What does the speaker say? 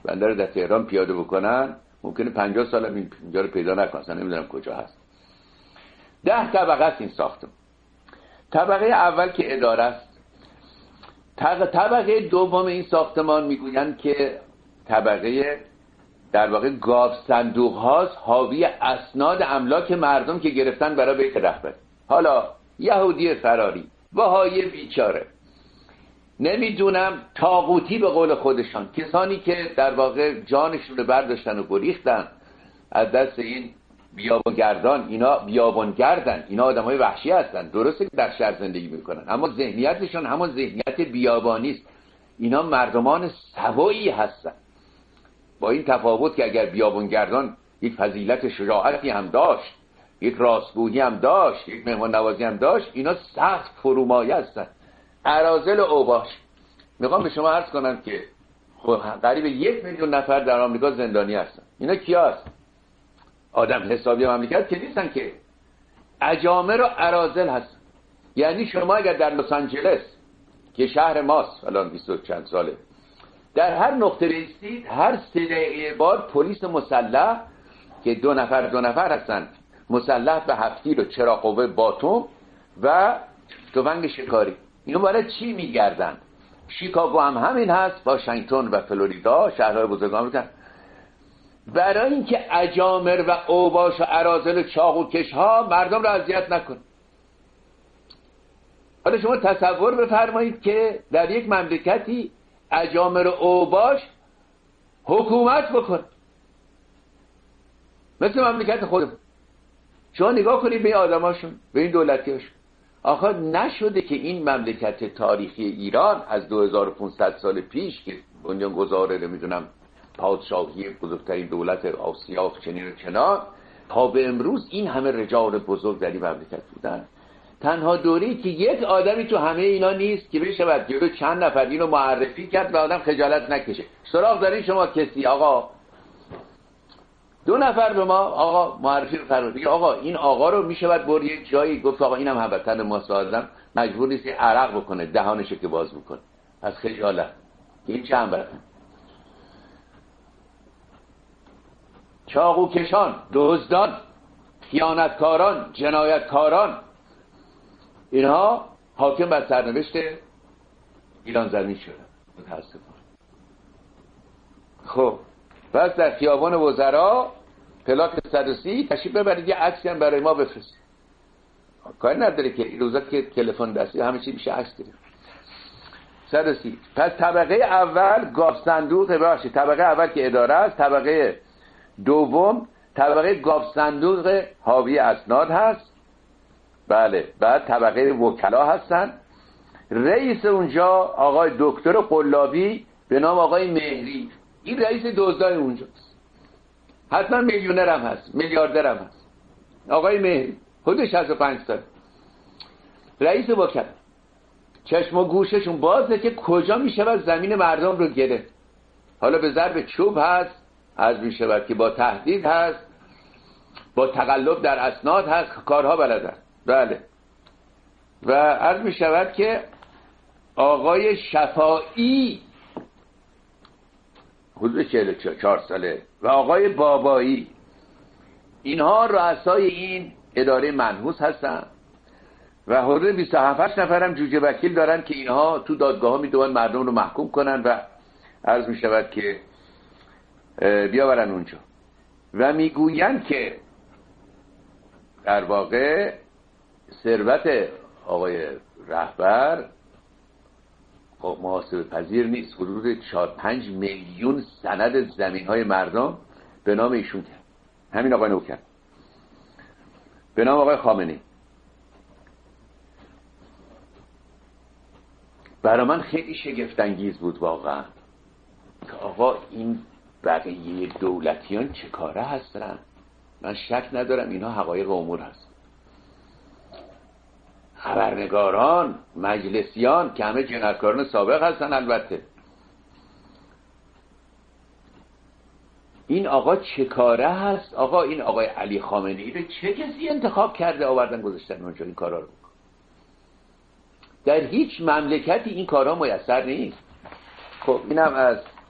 بنده رو در تهران پیاده بکنن ممکنه 50 سال هم اینجا رو پیدا نکنن، نمیدونم کجا هست. 10 طبقه است این ساختمان. طبقه اول که اداره است. طبقه دوم این ساختمان میگویند که طبقه در واقع گاو صندوق هاست، حاوی اسناد املاک مردم که گرفتن برای بیت رهبری. حالا یهودی فراری، بهایی بیچاره، نمیدونم طاغوتی به قول خودشان، کسانی که در واقع جانشون رو برداشتن و گریختن از دست این بیابانگردان. اینا بیابانگردن، اینا آدمای وحشی هستن، درسته که در شهر زندگی میکنن اما ذهنیتشون همون ذهنیت بیابانی است. اینا مردمان سوایی هستن، با این تفاوت که اگر بیابانگردان یک فضیلت شجاعتی هم داشت، یک راستگویی هم داشت، یک مهمان نوازی هم داشت، اینا سخت فرومایه هستن. اراذل و اوباش. میخوام به شما عرض کنم که قریب 1 میلیون نفر در آمریکا زندانی هستن. اینا کیا هستن؟ آدم حسابی مملکت که نیستن، که اجامر و اراذل هستن. یعنی شما اگر در لس آنجلس که شهر ماست الان 20 و چند ساله، در هر نقطه رسید هر 3 دقیقه بار پلیس مسلح که 2 نفر هستن، مسلح به هفتیر و چراغ قوه باتوم و تفنگ شکاری. اینو برای چی میگردن؟ شیکاگو هم همین هست، واشنگتن و فلوریدا، شهرهای بزرگ آمریکا، برای اینکه اجامر و اوباش و اراذل و چاقوکش ها مردم را اذیت نکن. حالا شما تصور بفرمایید که در یک مملکتی اجامر و اوباش حکومت بکن، مثل مملکت خودمون. شما نگاه کنید به این آدماشون، به این دولتیاشون. آخه نشده که این مملکت تاریخی ایران از 2500 سال پیش که بنیانگذار نمیدونم پادشاهی بزرگترین دولت آسیا چنین و چنان تا به امروز این همه رجال بزرگ در این مملکت بودن؟ تنها دوری که یک آدمی تو همه اینا نیست که بشه بعد جلو چند نفر اینو معرفی کرد و آدم خجالت نکشه. سراغ دارین شما کسی آقا 2 نفر به ما آقا معرفی فرمودید، آقا این آقا رو میشه بعد برد یک جایی گفت آقا اینم هموطن ما سازم، مجبور نیست عرق بکنه دهانشو که باز بکنه از خجالت که این چه هموطن. چاقوکشان، دزدان، خیانتکاران، جنایتکاران، اینها حاکم بر سرنوشت ایران زمین شدن متاسفانه. خب پس در خیابان وزرا پلاک 130 تشریف ببرید یه عکسی هم برای ما بفرستید. کاری نداره که این روزا که تلفن دستی همه چی میشه عکس گرفت. 130. پس طبقه اول گاو صندوق، ببخشید طبقه اول که اداره است، طبقه دوم طبقه گاو صندوق حاوی اسناد هست. بله. بعد طبقه وکلا هستن. رئیس اونجا آقای دکتر قلابی به نام آقای مهری، این رئیس دزدای اونجاست. حتما میلیونر هم هست، میلیاردر هم هست. آقای مهری حدود 65 سال رئیس وکلا. چشم و گوششون بازه که کجا میشود زمین مردم رو گرفت. حالا به ضرب چوب هست، عرض میشود که با تهدید هست، با تقلب در اسناد هست، کارها بلدن. بله. و عرض میشود که آقای شفاعی حدود 44 ساله و آقای بابایی، اینها رؤسای این اداره منحوس هستن و حدود 27 نفر هم جوجه وکیل دارن که اینها تو دادگاه ها میدونن مردم رو محکوم کنن و عرض میشود که بیاورن اونجا و میگوین که در واقع ثروت آقای رهبر محاسبه پذیر نیست. حدود 4-5 میلیون سند زمین های مردم به نام ایشون کرد، همین آقای نوکر، به نام آقای خامنه‌ای. برای من خیلی شگفت انگیز بود واقعا که آقا این بقیه دولتیان چه کاره هستن. من شک ندارم اینها حقایق امور هست. خبرنگاران، مجلسیان که همه جنایتکاران سابق هستن البته. این آقا چه کاره هست؟ آقا این آقای علی خامنه‌ای رو چه کسی انتخاب کرده آوردن گذاشتن اونجا این کارا رو؟ در هیچ مملکتی این کارها میسر نیست. خب اینم از